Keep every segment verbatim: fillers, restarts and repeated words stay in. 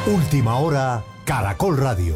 Última hora, Caracol Radio.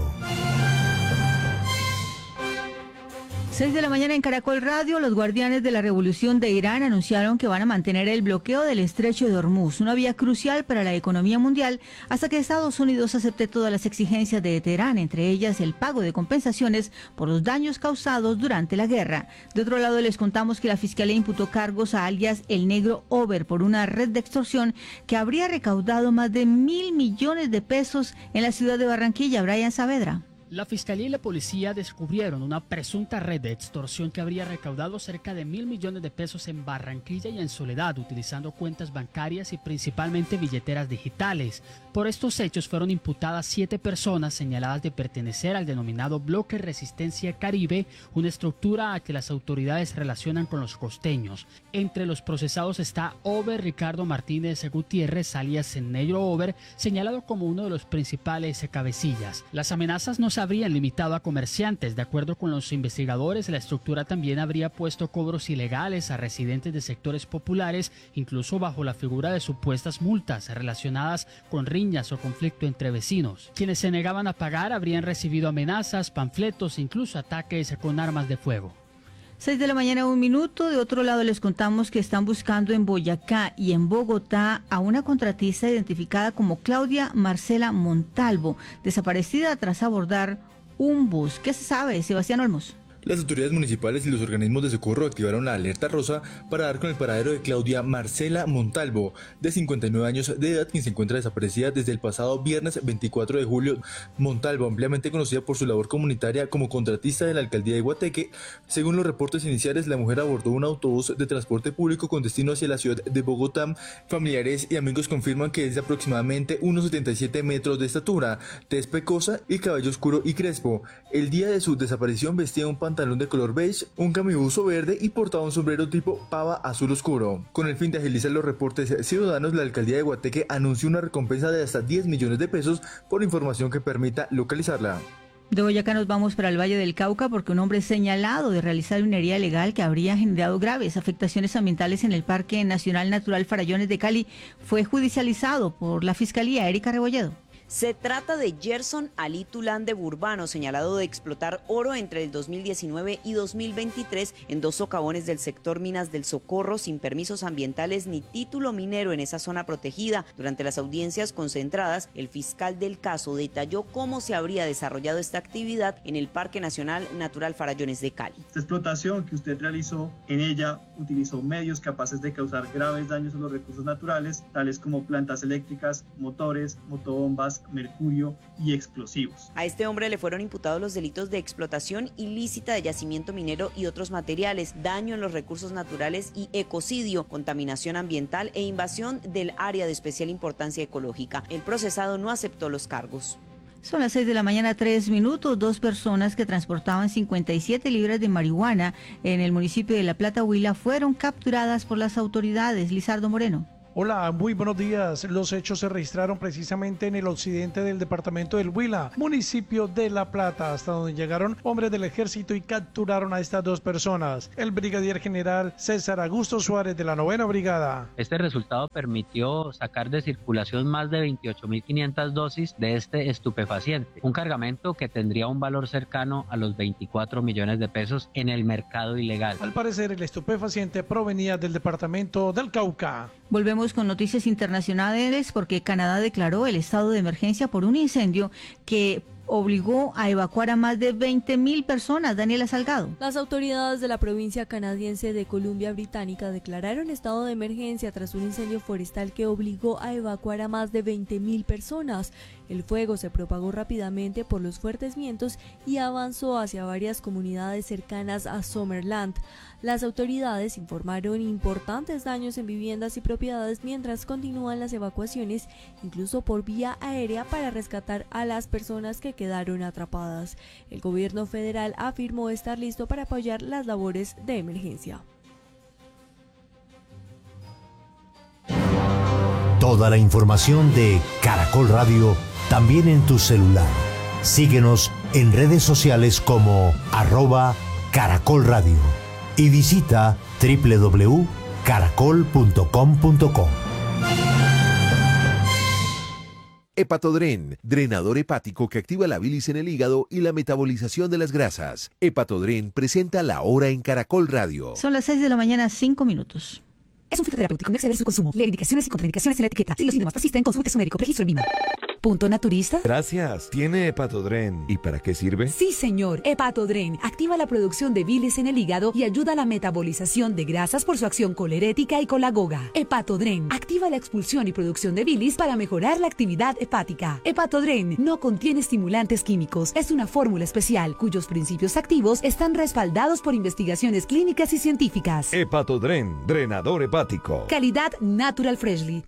seis de la mañana en Caracol Radio, los guardianes de la revolución de Irán anunciaron que van a mantener el bloqueo del estrecho de Hormuz, una vía crucial para la economía mundial, hasta que Estados Unidos acepte todas las exigencias de Teherán, entre ellas el pago de compensaciones por los daños causados durante la guerra. De otro lado, les contamos que la Fiscalía imputó cargos a alias El Negro Over por una red de extorsión que habría recaudado más de mil millones de pesos en la ciudad de Barranquilla. Brian Saavedra. La Fiscalía y la Policía descubrieron una presunta red de extorsión que habría recaudado cerca de mil millones de pesos en Barranquilla y en Soledad, utilizando cuentas bancarias y principalmente billeteras digitales. Por estos hechos fueron imputadas siete personas señaladas de pertenecer al denominado Bloque Resistencia Caribe, una estructura a que las autoridades relacionan con los costeños. Entre los procesados está Over Ricardo Martínez Gutiérrez, alias El Negro Over, señalado como uno de los principales cabecillas. Las amenazas no se habrían limitado a comerciantes. De acuerdo con los investigadores, la estructura también habría puesto cobros ilegales a residentes de sectores populares, incluso bajo la figura de supuestas multas relacionadas con riñas o conflicto entre vecinos. Quienes se negaban a pagar habrían recibido amenazas, panfletos e incluso ataques con armas de fuego. seis de la mañana, un minuto. De otro lado, les contamos que están buscando en Boyacá y en Bogotá a una contratista identificada como Claudia Marcela Montalvo, desaparecida tras abordar un bus. ¿Qué se sabe, Sebastián Olmos? Las autoridades municipales y los organismos de socorro activaron la alerta rosa para dar con el paradero de Claudia Marcela Montalvo, de cincuenta y nueve años de edad, quien se encuentra desaparecida desde el pasado viernes veinticuatro de julio. Montalvo, ampliamente conocida por su labor comunitaria como contratista de la alcaldía de Guateque, según los reportes iniciales, la mujer abordó un autobús de transporte público con destino hacia la ciudad de Bogotá. Familiares y amigos confirman que es de aproximadamente unos setenta y siete metros de estatura, tez pecosa y cabello oscuro y crespo. El día de su desaparición vestía un pantalón pantalón de color beige, un camibuzo verde y portaba un sombrero tipo pava azul oscuro. Con el fin de agilizar los reportes ciudadanos, la alcaldía de Guateque anunció una recompensa de hasta diez millones de pesos por información que permita localizarla. De Boyacá nos vamos para el Valle del Cauca porque un hombre señalado de realizar minería ilegal que habría generado graves afectaciones ambientales en el Parque Nacional Natural Farallones de Cali fue judicializado por la Fiscalía. Erika Rebolledo. Se trata de Gerson Ali Tulán de Burbano, señalado de explotar oro entre el dos mil diecinueve y dos mil veintitrés en dos socavones del sector Minas del Socorro sin permisos ambientales ni título minero en esa zona protegida. Durante las audiencias concentradas, el fiscal del caso detalló cómo se habría desarrollado esta actividad en el Parque Nacional Natural Farallones de Cali. Esta explotación que usted realizó, en ella utilizó medios capaces de causar graves daños a los recursos naturales, tales como plantas eléctricas, motores, motobombas, mercurio y explosivos. A este hombre le fueron imputados los delitos de explotación ilícita de yacimiento minero y otros materiales, daño en los recursos naturales y ecocidio, contaminación ambiental e invasión del área de especial importancia ecológica. El procesado no aceptó los cargos. Son las seis de la mañana, tres minutos. Dos personas que transportaban cincuenta y siete libras de marihuana en el municipio de La Plata, Huila, fueron capturadas por las autoridades. Lizardo Moreno. Hola, muy buenos días. Los hechos se registraron precisamente en el occidente del departamento del Huila, municipio de La Plata, hasta donde llegaron hombres del ejército y capturaron a estas dos personas. El brigadier general César Augusto Suárez de la novena brigada. Este resultado permitió sacar de circulación más de veintiocho mil quinientas dosis de este estupefaciente, un cargamento que tendría un valor cercano a los veinticuatro millones de pesos en el mercado ilegal. Al parecer, el estupefaciente provenía del departamento del Cauca. Volvemos con noticias internacionales porque Canadá declaró el estado de emergencia por un incendio que obligó a evacuar a más de veinte mil personas. Daniela Salgado. Las autoridades de la provincia canadiense de Columbia Británica declararon estado de emergencia tras un incendio forestal que obligó a evacuar a más de veinte mil personas. El fuego se propagó rápidamente por los fuertes vientos y avanzó hacia varias comunidades cercanas a Summerland. Las autoridades informaron importantes daños en viviendas y propiedades mientras continúan las evacuaciones, incluso por vía aérea, para rescatar a las personas que quedaron atrapadas. El gobierno federal afirmó estar listo para apoyar las labores de emergencia. Toda la información de Caracol Radio también en tu celular. Síguenos en redes sociales como arroba Caracol Radio y visita doble u doble u doble u punto caracol punto com punto co. Hepatodren, drenador hepático que activa la bilis en el hígado y la metabolización de las grasas. Hepatodren presenta La Hora en Caracol Radio. Son las seis de la mañana, cinco minutos. Es un fitoterapéutico, no exceder su consumo. Lee indicaciones y contraindicaciones en la etiqueta. Si los síntomas persisten, consulte a su médico. Registro en Vima. ¿Punto naturista? Gracias. ¿Tiene Hepatodren? ¿Y para qué sirve? Sí, señor. Hepatodren activa la producción de bilis en el hígado y ayuda a la metabolización de grasas por su acción colerética y colagoga. Hepatodren activa la expulsión y producción de bilis para mejorar la actividad hepática. Hepatodren no contiene estimulantes químicos. Es una fórmula especial cuyos principios activos están respaldados por investigaciones clínicas y científicas. Hepatodren, drenador hepático. Calidad Natural Freshly.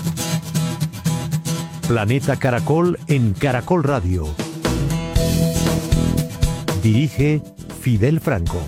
Planeta Caracol en Caracol Radio. Dirige Fidel Franco.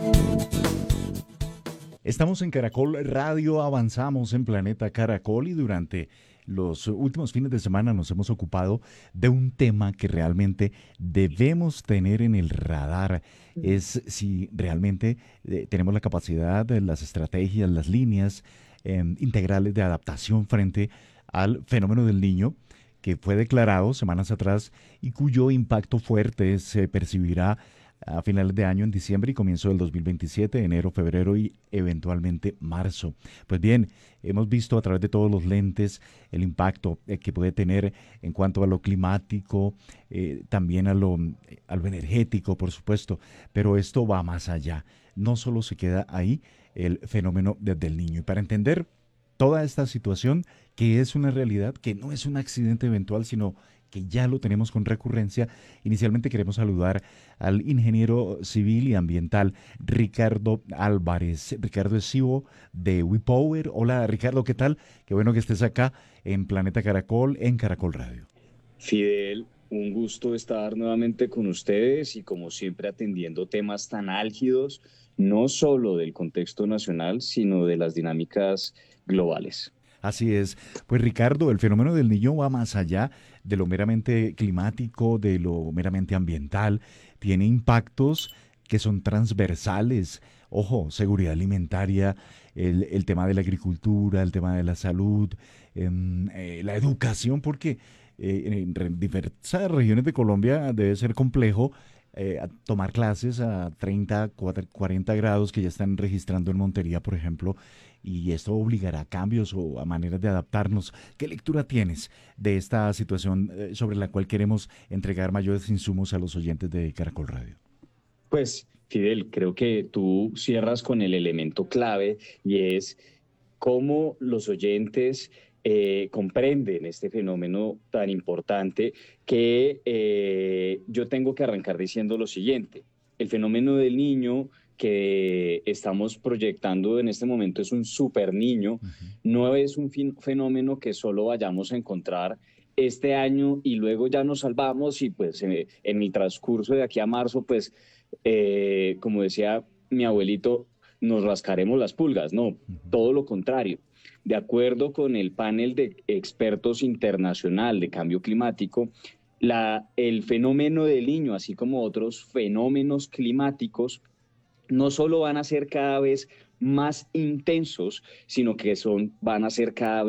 Estamos en Caracol Radio, avanzamos en Planeta Caracol y durante los últimos fines de semana nos hemos ocupado de un tema que realmente debemos tener en el radar. Es si realmente eh, tenemos la capacidad, las estrategias, las líneas eh, integrales de adaptación frente al fenómeno del Niño, que fue declarado semanas atrás y cuyo impacto fuerte se percibirá a finales de año, en diciembre y comienzo del dos mil veintisiete, enero, febrero y eventualmente marzo. Pues bien, hemos visto a través de todos los lentes el impacto eh, que puede tener en cuanto a lo climático, eh, también a lo, a lo energético, por supuesto, pero esto va más allá. No solo se queda ahí el fenómeno del Niño. Y para entender toda esta situación, que es una realidad, que no es un accidente eventual, sino que ya lo tenemos con recurrencia, inicialmente queremos saludar al ingeniero civil y ambiental Ricardo Álvarez. Ricardo es C E O de WePower. Hola Ricardo, ¿qué tal? Qué bueno que estés acá en Planeta Caracol, en Caracol Radio. Fidel, un gusto estar nuevamente con ustedes y como siempre atendiendo temas tan álgidos, no solo del contexto nacional, sino de las dinámicas globales. Así es. Pues Ricardo, el fenómeno del Niño va más allá de lo meramente climático, de lo meramente ambiental. Tiene impactos que son transversales. Ojo, seguridad alimentaria, el, el tema de la agricultura, el tema de la salud, eh, eh, la educación, porque eh, en diversas regiones de Colombia debe ser complejo Eh, a tomar clases a treinta, cuarenta grados que ya están registrando en Montería, por ejemplo, y esto obligará a cambios o a maneras de adaptarnos. ¿Qué lectura tienes de esta situación eh, sobre la cual queremos entregar mayores insumos a los oyentes de Caracol Radio? Pues, Fidel, creo que tú cierras con el elemento clave y es cómo los oyentes Eh, comprenden este fenómeno tan importante que eh, yo tengo que arrancar diciendo lo siguiente. El fenómeno del Niño que estamos proyectando en este momento es un super niño, uh-huh. No es un fin- fenómeno que solo vayamos a encontrar este año y luego ya nos salvamos y pues eh, en el transcurso de aquí a marzo, pues eh, como decía mi abuelito, nos rascaremos las pulgas. No, uh-huh. Todo lo contrario. De acuerdo con el panel de expertos internacional de cambio climático, la, el fenómeno del Niño, así como otros fenómenos climáticos, no solo van a ser cada vez más intensos, sino que son, van a ser cada vez